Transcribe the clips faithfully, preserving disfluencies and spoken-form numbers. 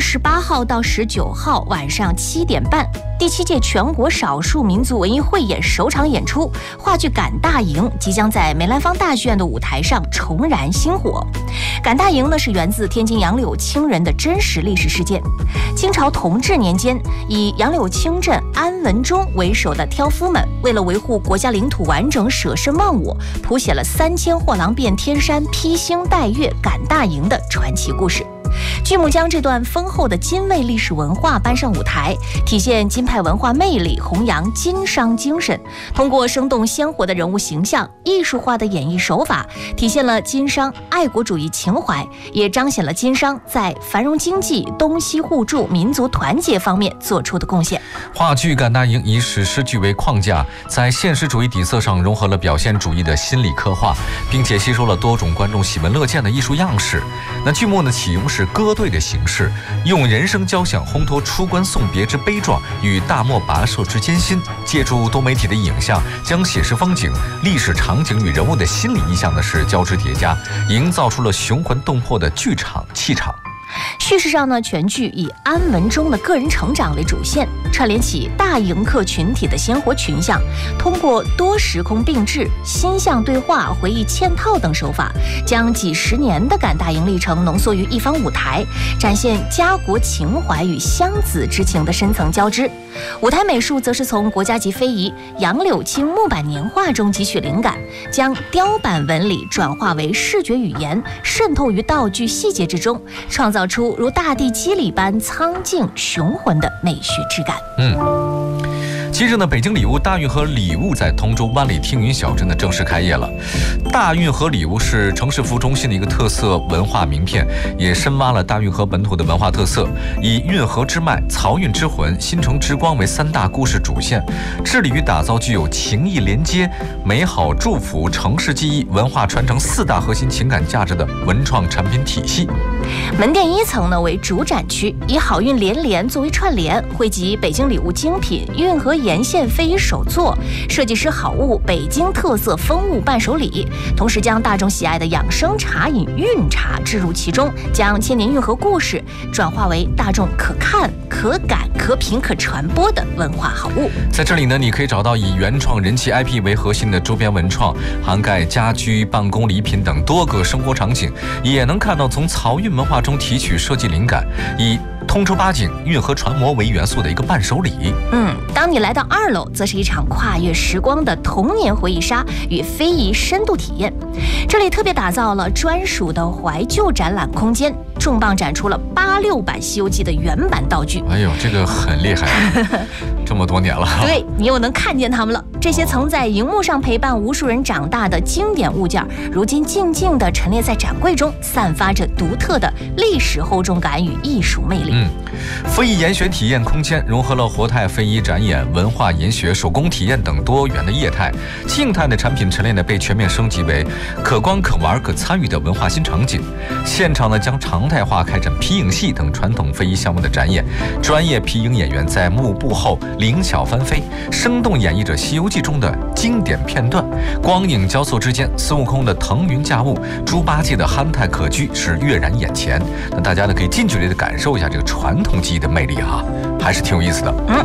十八号到十九号晚上七点半，第七届全国少数民族文艺汇演首场演出，话剧《赶大营》即将在梅兰芳大剧院的舞台上重燃星火。赶大营呢是源自天津杨柳青人的真实历史事件。清朝同治年间，以杨柳青镇安文忠为首的挑夫们，为了维护国家领土完整，舍身忘我，谱写了三千货郎遍天山、披星戴月赶大营的传奇故事。剧目将这段丰厚的金卫历史文化搬上舞台，体现金派文化魅力，弘扬经商精神。通过生动鲜活的人物形象、艺术化的演绎手法，体现了经商爱国主义情怀，也彰显了经商在繁荣经济、东西互助、民族团结方面做出的贡献。 话剧《赶大营》以史诗剧为框架，在现实主义底色上融合了表现主义的心理刻画，并且吸收了多种观众喜闻乐见的艺术样式。那剧目呢，启用是歌队的形式，用人声交响烘托出关送别之悲壮与大漠跋涉之艰辛，借助多媒体的影像，将写实风景、历史场景与人物的心理意象的是交织叠加，营造出了雄浑动魄的剧场气场。 叙事上呢，全剧以安文忠的个人成长为主线，串联起大营客群体的鲜活群像，通过多时空并置、心象对话、回忆嵌套等手法，将几十年的赶大营历程浓缩于一方舞台，展现家国情怀与乡子之情的深层交织。舞台美术则是从国家级非遗杨柳青木板年画中汲取灵感，将雕版纹理转化为视觉语言，渗透于道具细节之中，创造出如大地肌理般苍劲雄浑的美学质感。 嗯。其实呢，北京礼物大运河礼物在通州湾里听云小镇呢正式开业了。大运河礼物是城市服务中心的一个特色文化名片，也深挖了大运河本土的文化特色，以运河之脉、漕运之魂、新城之光为三大故事主线，致力于打造具有情谊连接、美好祝福、城市记忆、文化传承四大核心情感价值的文创产品体系。 门店一层呢为主展区，以好运连连作为串联，汇集北京礼物精品、运河沿线非遗手作、设计师好物、北京特色风物伴手礼，同时将大众喜爱的养生茶饮运茶置入其中，将千年运河故事转化为大众可看、可感、可品、可传播的文化好物。 在这里呢，你可以找到以原创人气 I P 为核心的周边文创，涵盖家居、办公礼品等多个生活场景，也能看到从漕运文化中提取设计灵感，以通州八景、运河船模为元素的一个伴手礼。 嗯，当你来到二楼，则是一场跨越时光的童年回忆杀与非遗深度体验。这里特别打造了专属的怀旧展览空间，重磅展出了八六版《西游记》的原版道具。 哎呦，这个很厉害啊这么多年了。 对，你又能看见他们了。这些曾在荧幕上陪伴无数人长大的经典物件，如今静静地陈列在展柜中，散发着独特的历史厚重感与艺术魅力。 嗯，非遗研学体验空间融合了活态非遗展演、文化研学、手工体验等多元的业态，静态的产品陈列呢被全面升级为可观、可玩、可参与的文化新场景。现场呢将常态化开展皮影戏等传统非遗项目的展演，专业皮影演员在幕布后灵巧翻飞，生动演绎着《西游记》中的经典片段。光影交错之间，孙悟空的腾云驾雾，猪八戒的憨态可掬是跃然眼前。那大家呢可以近距离的感受一下这个传统技艺的魅力哈，还是挺有意思的。 嗯。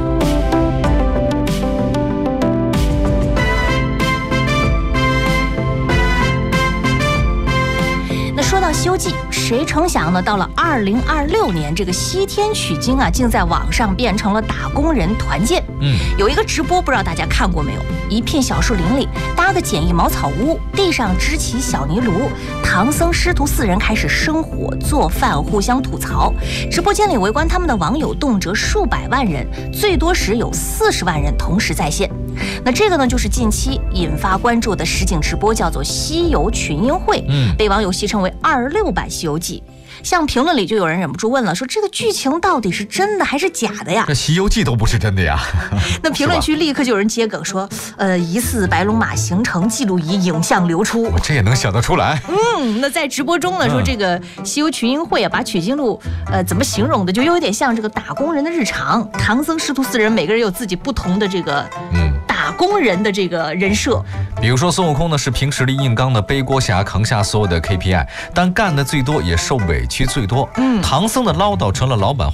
说到《西游记》，谁成想呢？到了二零二六年，这个西天取经啊，竟在网上变成了打工人团建。嗯，有一个直播，不知道大家看过没有？一片小树林里搭个简易茅草屋，地上支起小泥炉，唐僧师徒四人开始生火做饭，互相吐槽。直播间里围观他们的网友动辄数百万人，最多时有四十万人同时在线。那这个呢，就是近期引发关注的实景直播，叫做西游群英会，嗯，被网友戏称为二六版《西游记》。像评论里就有人忍不住问了，说这个剧情到底是真的还是假的呀？ 这《西游记》都不是真的呀。 那评论区立刻就有人接梗说，呃，疑似白龙马行程记录仪影像流出。 我这也能想得出来。 嗯，那在直播中呢，说这个西游群英会啊，把取经路呃怎么形容的，就有点像这个打工人的日常。唐僧师徒四人每个人有自己不同的这个嗯打工人的这个人设。 比如说孙悟空呢是凭实力硬刚的背锅侠，扛下所有的 K P I， 但干的最多也受委屈最多。嗯，唐僧的唠叨成了老板